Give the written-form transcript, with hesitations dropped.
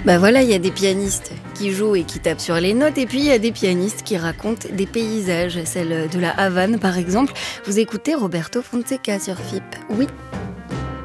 Bah voilà, il y a des pianistes qui jouent et qui tapent sur les notes, et puis il y a des pianistes qui racontent des paysages, celle de la Havane par exemple. Vous écoutez Roberto Fonseca sur FIP. Oui,